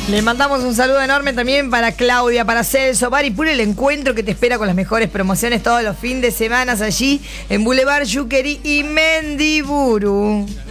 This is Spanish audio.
Le mandamos un saludo enorme también para Claudia, para Celso, Bar y Puro, el encuentro que te espera con las mejores promociones todos los fines de semana allí en Boulevard Yuquerí y Mendiburu.